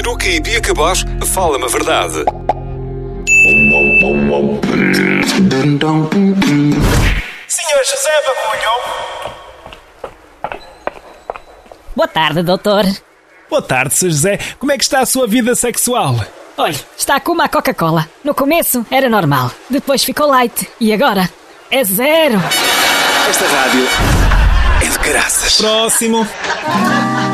Peruca e Bia Cabós, fala-me a verdade. Senhor José Bagulho. Boa tarde, doutor. Boa tarde, Sr. José. Como é que está a sua vida sexual? Olha, está como a Coca-Cola. No começo era normal, depois ficou light e agora é zero. Esta rádio é de caraças. Próximo.